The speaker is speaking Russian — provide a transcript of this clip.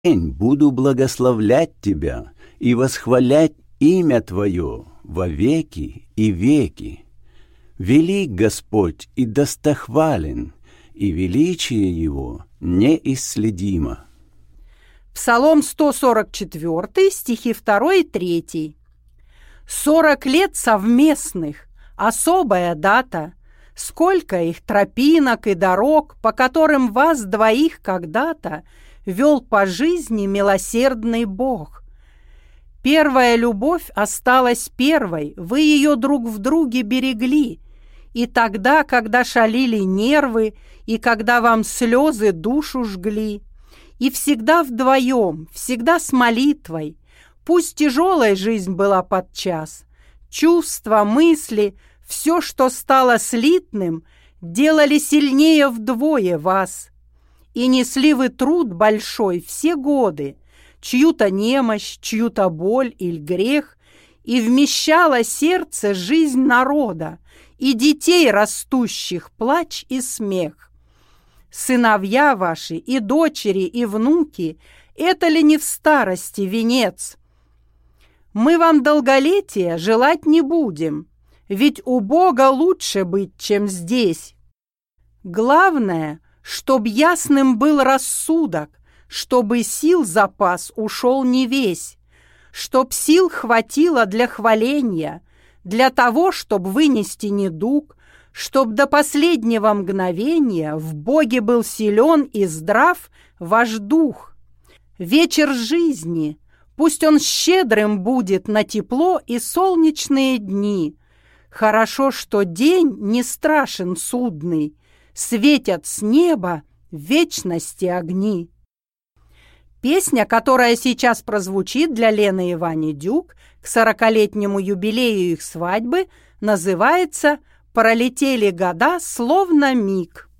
день буду благословлять Тебя и восхвалять имя Твое во веки и веки. Велик Господь и достохвален, и величие Его неисследимо». Псалом 144, стихи 2 и 3. 40 лет совместных, особая дата. Сколько их тропинок и дорог, по которым вас двоих когда-то вел по жизни милосердный Бог. Первая любовь осталась первой, вы ее друг в друге берегли. И тогда, когда шалили нервы, и когда вам слезы душу жгли. И всегда вдвоем, всегда с молитвой. Пусть тяжелая жизнь была подчас. Чувства, мысли, все, что стало слитным, делали сильнее вдвое вас. И несли вы труд большой все годы, чью-то немощь, чью-то боль или грех, и вмещало сердце жизнь народа, и детей растущих плач и смех. Сыновья ваши, и дочери, и внуки, это ли не в старости венец? Мы вам долголетия желать не будем, ведь у Бога лучше быть, чем здесь. Главное, чтоб ясным был рассудок, чтобы сил запас ушел не весь, чтоб сил хватило для хваления, для того, чтоб вынести недуг, чтоб до последнего мгновения в Боге был силен и здрав ваш дух. Вечер жизни, пусть он щедрым будет на тепло и солнечные дни. Хорошо, что день не страшен судный, светят с неба вечности огни. Песня, которая сейчас прозвучит для Лены и Вани Дюк к 40-летнему юбилею их свадьбы, называется «Пролетели года, словно миг».